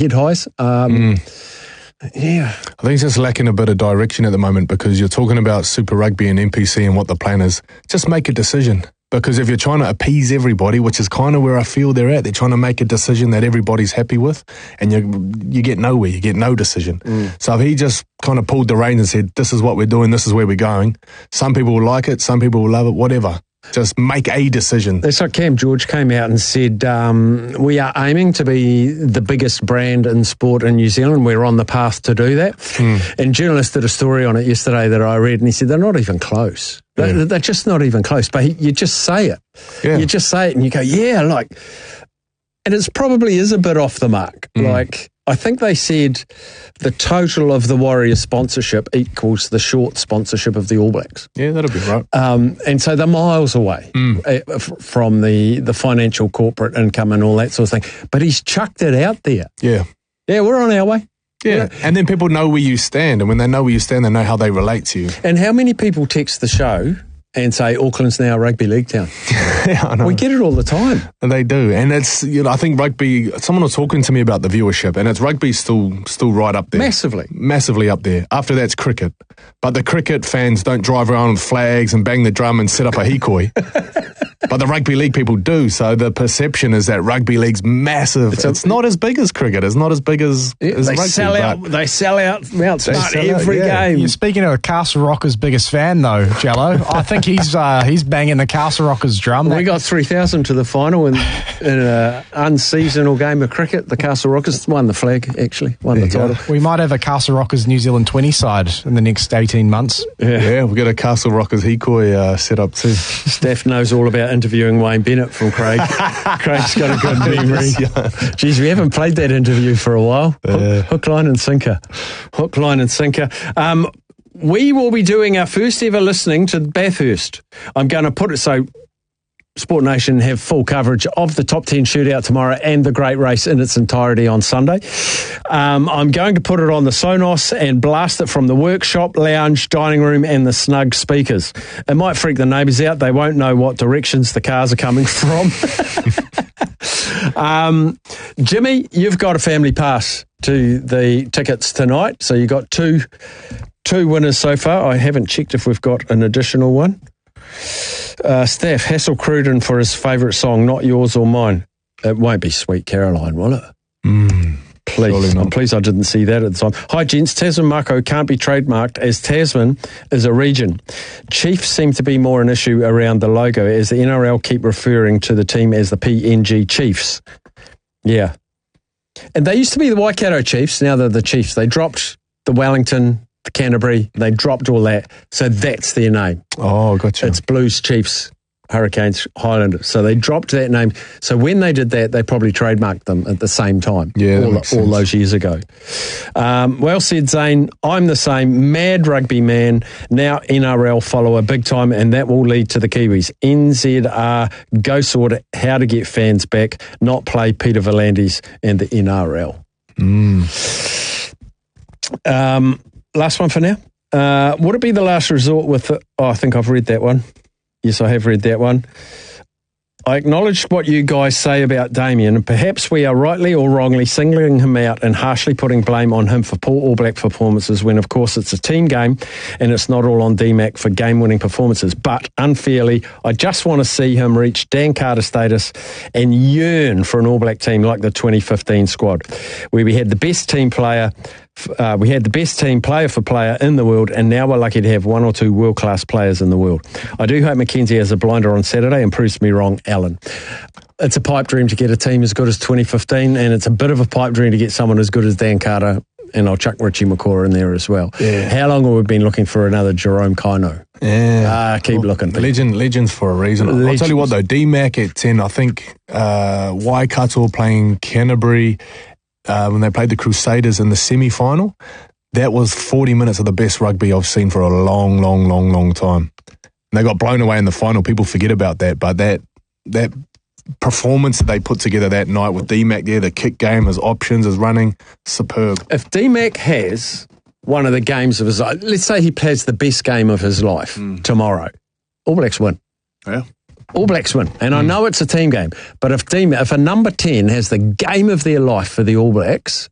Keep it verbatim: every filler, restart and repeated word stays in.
head highs. Um, mm. Yeah. I think it's just lacking a bit of direction at the moment because you're talking about Super Rugby and N P C and what the plan is. Just make a decision. Because if you're trying to appease everybody, which is kind of where I feel they're at, they're trying to make a decision that everybody's happy with, and you you get nowhere, you get no decision. Mm. So if he just kind of pulled the reins and said, this is what we're doing, this is where we're going, some people will like it, some people will love it, whatever. Just make a decision. That's like Cam George came out and said, um, we are aiming to be the biggest brand in sport in New Zealand. We're on the path to do that. Mm. And journalists did a story on it yesterday that I read, and he said, they're not even close. They're, yeah. they're just not even close. But he, you just say it. Yeah. You just say it and you go, yeah, like, and it probably is a bit off the mark. Mm. Like, I think they said the total of the Warriors sponsorship equals the short sponsorship of the All Blacks. Yeah, that'll be right. Um, and so they're miles away mm. from the, the financial corporate income and all that sort of thing. But he's chucked it out there. Yeah. Yeah, we're on our way. Yeah. yeah. And then people know where you stand. And when they know where you stand, they know how they relate to you. And how many people text the show and say Auckland's now a rugby league town? Yeah, I know. We get it all the time. And they do. And it's, you know, I think rugby, someone was talking to me about the viewership, and it's rugby still still right up there. Massively. Massively up there. After that's cricket. But the cricket fans don't drive around with flags and bang the drum and set up a hikoi. But the rugby league people do. So the perception is that rugby league's massive. It's, it's a, not as big as cricket. It's not as big as, yeah, as they rugby. Sell out, they sell out Mount Smart every out, yeah. game. You're speaking of a Castle Rockers' biggest fan, though, Jello. I think he's uh, he's banging the Castle Rockers drum. We got three thousand to the final in, in an unseasonal game of cricket. The Castle Rockers won the flag, actually, won there the title. Go. We might have a Castle Rockers New Zealand twenty side in the next eighteen months. Yeah, yeah we've got a Castle Rockers hikoi uh, set up too. Steph knows all about interviewing Wayne Bennett from Craig. Craig's got a good memory. Geez, we haven't played that interview for a while. Hook, uh, hook line, and sinker. Hook, line, and sinker. Um, we will be doing our first ever listening to Bathurst. I'm going to put it so Sport Nation have full coverage of the top ten shootout tomorrow and the great race in its entirety on Sunday. Um, I'm going to put it on the Sonos and blast it from the workshop, lounge, dining room and the snug speakers. It might freak the neighbours out. They won't know what directions the cars are coming from. um, Jimmy, you've got a family pass to the tickets tonight. So you've got two, two winners so far. I haven't checked if we've got an additional one. Uh, Steph, Hassel Cruden for his favourite song, Not Yours or Mine. It won't be Sweet Caroline, will it? Mm, please. I'm pleased I didn't see that at the time. Hi, gents. Tasman Mako can't be trademarked as Tasman is a region. Chiefs seem to be more an issue around the logo as the N R L keep referring to the team as the P N G Chiefs. Yeah. And they used to be the Waikato Chiefs. Now they're the Chiefs. They dropped the Wellington, the Canterbury, they dropped all that. So that's their name. Oh, gotcha. It's Blues, Chiefs, Hurricanes, Highlanders. So they dropped that name. So when they did that, they probably trademarked them at the same time. Yeah, all, all those years ago. Um, well said, Zane. I'm the same. Mad rugby man, now N R L follower big time, and that will lead to the Kiwis. N Z R, go sort it, how to get fans back, not play Peter V'landys and the N R L. Mm. Um... Last one for now. Uh, would it be the last resort with... The, oh, I think I've read that one. Yes, I have read that one. I acknowledge what you guys say about Damien, and perhaps we are rightly or wrongly singling him out and harshly putting blame on him for poor All Black performances when, of course, it's a team game and it's not all on D MAC for game-winning performances. But unfairly, I just want to see him reach Dan Carter status and yearn for an All Black team like the twenty fifteen squad, where we had the best team player... Uh, we had the best team player for player in the world, and now we're lucky to have one or two world-class players in the world. I do hope Mackenzie has a blinder on Saturday and proves me wrong, Alan. It's a pipe dream to get a team as good as twenty fifteen, and it's a bit of a pipe dream to get someone as good as Dan Carter, and I'll chuck Richie McCaw in there as well. Yeah. How long have we been looking for another Jerome Kaino? Yeah. Ah, keep well, looking. Legend, legends for a reason. Legends. I'll tell you what though, D MAC at ten, I think uh, Waikato playing Canterbury, Uh, when they played the Crusaders in the semi-final, that was forty minutes of the best rugby I've seen for a long, long, long, long time. And they got blown away in the final. People forget about that, but that that performance that they put together that night with D MAC there, the kick game, his options, his running, superb. If D MAC has one of the games of his life, let's say he plays the best game of his life mm. tomorrow, All Blacks win. Yeah. All Blacks win. And mm. I know it's a team game, but if team, if a number ten has the game of their life for the All Blacks,